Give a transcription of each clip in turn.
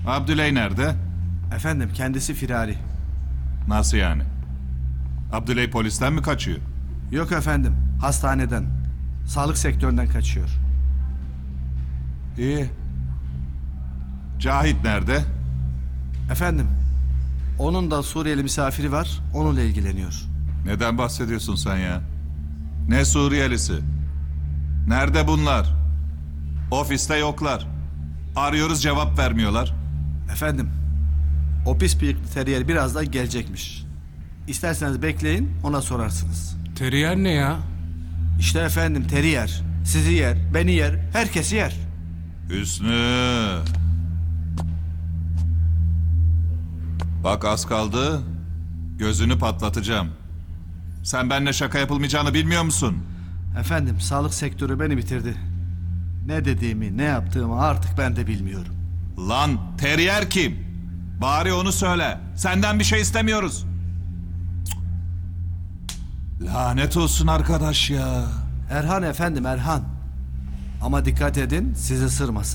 Abdüley nerede? Efendim kendisi firari. Nasıl yani? Abdüley polisten mi kaçıyor? Yok efendim, hastaneden. Sağlık sektöründen kaçıyor. İyi. Cahit nerede? Efendim, onun da Suriyeli misafiri var, onunla ilgileniyor. Neden bahsediyorsun sen ya? Ne Suriyelisi? Nerede bunlar? Ofiste yoklar. Arıyoruz, cevap vermiyorlar. Efendim, o pis bıyıklı teriyer birazdan gelecekmiş. İsterseniz bekleyin, ona sorarsınız. Teriyer ne ya? İşte efendim teriyer. Sizi yer, beni yer, herkesi yer. Hüsnü. Bak az kaldı. Gözünü patlatacağım. Sen benimle şaka yapılmayacağını bilmiyor musun? Efendim, sağlık sektörü beni bitirdi. Ne dediğimi, ne yaptığımı artık ben de bilmiyorum. Lan teriyer kim? Bari onu söyle. Senden bir şey istemiyoruz. Cık. Lanet olsun arkadaş ya. Erhan efendim, Erhan. Ama dikkat edin, sizi ısırmasın.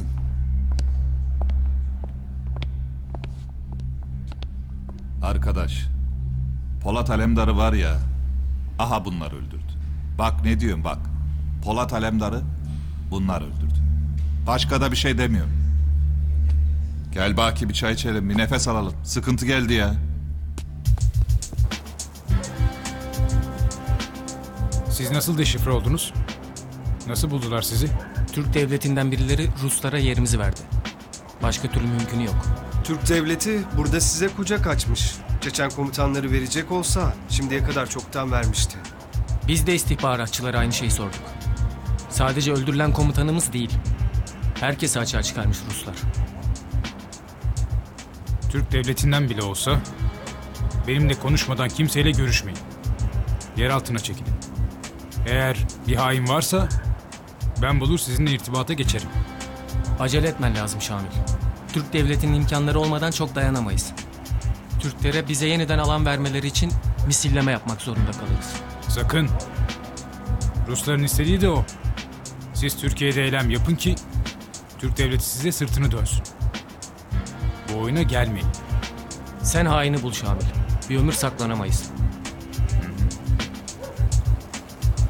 Arkadaş. Polat Alemdar'ı var ya. Aha bunlar öldürdü. Bak ne diyorum bak. Polat Alemdar'ı bunlar öldürdü. Başka da bir şey demiyorum. Gel Baki bir çay içelim, bir nefes alalım. Sıkıntı geldi ya. Siz nasıl deşifre oldunuz? Nasıl buldular sizi? Türk devletinden birileri Ruslara yerimizi verdi. Başka türlü mümkünü yok. Türk devleti burada size kucak açmış. Çeçen komutanları verecek olsa şimdiye kadar çoktan vermişti. Biz de istihbaratçılara aynı şeyi sorduk. Sadece öldürülen komutanımız değil. Herkesi açığa çıkarmış Ruslar. Türk devletinden bile olsa benimle konuşmadan kimseyle görüşmeyin. Yer altına çekilin. Eğer bir hain varsa ben bulur sizinle irtibata geçerim. Acele etmen lazım Şamil. Türk devletinin imkanları olmadan çok dayanamayız. Türklere bize yeniden alan vermeleri için misilleme yapmak zorunda kalırız. Sakın. Rusların istediği de o. Siz Türkiye'de eylem yapın ki Türk devleti size sırtını dönsün. Bu oyuna gelmeyin. Sen haini bul Şamil. Bir ömür saklanamayız.